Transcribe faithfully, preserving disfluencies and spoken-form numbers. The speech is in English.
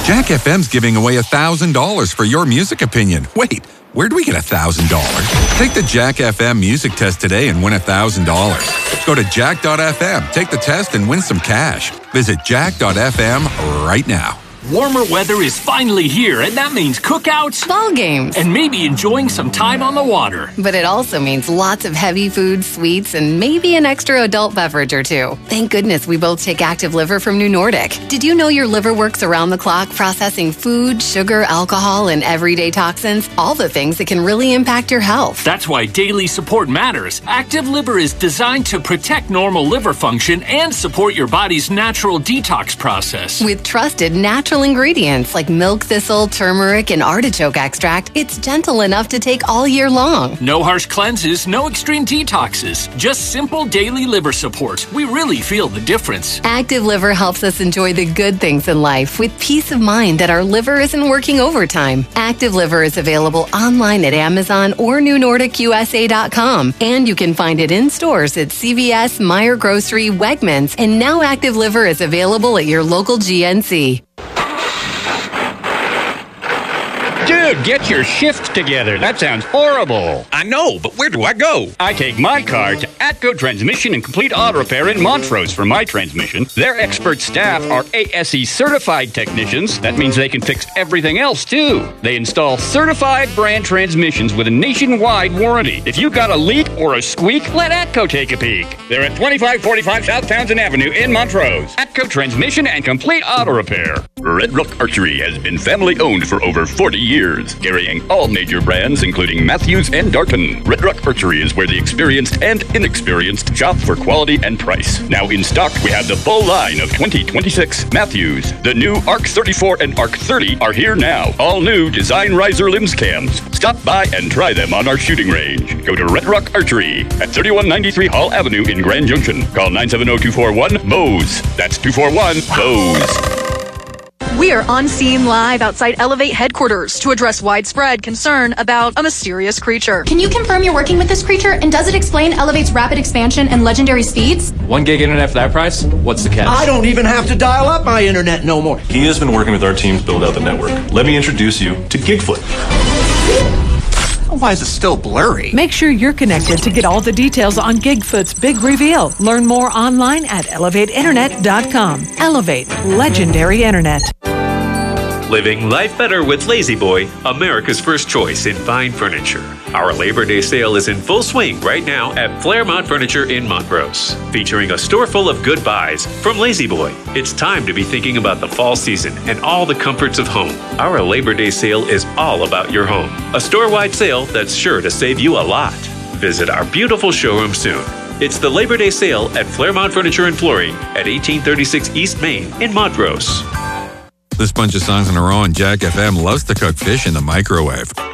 Jack F M's giving away one thousand dollars for your music opinion. Wait, where'd we get one thousand dollars? Take the Jack F M music test today and win one thousand dollars. Go to jack dot f m, take the test, and win some cash. Visit jack dot f m right now. Warmer weather is finally here, and that means cookouts, ball games, and maybe enjoying some time on the water. But it also means lots of heavy food, sweets, and maybe an extra adult beverage or two. Thank goodness we both take Active Liver from New Nordic. Did you know your liver works around the clock processing food, sugar, alcohol, and everyday toxins? All the things that can really impact your health. That's why daily support matters. Active Liver is designed to protect normal liver function and support your body's natural detox process. With trusted natural ingredients like milk thistle, turmeric, and artichoke extract, it's gentle enough to take all year long. No harsh cleanses, no extreme detoxes, just simple daily liver support. We really feel the difference. Active Liver helps us enjoy the good things in life with peace of mind that our liver isn't working overtime. Active Liver is available online at Amazon or new nordic u s a dot com, and you can find it in stores at C V S, Meijer Grocery, Wegmans, and now Active Liver is available at your local G N C. Dude, get your shift together. That sounds horrible. I know, but where do I go? I take my car to Atco Transmission and Complete Auto Repair in Montrose for my transmission. Their expert staff are A S E certified technicians. That means they can fix everything else, too. They install certified brand transmissions with a nationwide warranty. If you got a leak or a squeak, let Atco take a peek. They're at twenty-five forty-five South Townsend Avenue in Montrose. Atco Transmission and Complete Auto Repair. Red Rock Archery has been family-owned for over forty years, carrying all major brands including Matthews and Darton. Red Rock Archery is where the experienced and inexperienced shop for quality and price. Now in stock, we have the full line of twenty twenty-six Matthews. The new Arc thirty-four and Arc thirty are here now. All new design riser limbs cams. Stop by and try them on our shooting range. Go to Red Rock Archery at thirty-one ninety-three Hall Avenue in Grand Junction. Call nine seven zero, two four one, B O W S. That's two four one, B O W S. We are on scene live outside Elevate headquarters to address widespread concern about a mysterious creature. Can you confirm you're working with this creature, and does it explain Elevate's rapid expansion and legendary speeds? One gig internet for that price? What's the catch? I don't even have to dial up my internet no more. He has been working with our team to build out the network. Let me introduce you to Gigfoot. Why is it still blurry? Make sure you're connected to get all the details on Gigfoot's big reveal. Learn more online at elevate internet dot com. Elevate, legendary internet. Living life better with La-Z-Boy, America's first choice in fine furniture. Our Labor Day sale is in full swing right now at Fairmont Furniture in Montrose, featuring a store full of good buys from La-Z-Boy. It's time to be thinking about the fall season and all the comforts of home. Our Labor Day sale is all about your home. A store-wide sale that's sure to save you a lot. Visit our beautiful showroom soon. It's the Labor Day sale at Fairmont Furniture and Flooring at eighteen thirty-six East Main in Montrose. This bunch of songs in a row, and Jack F M loves to cook fish in the microwave.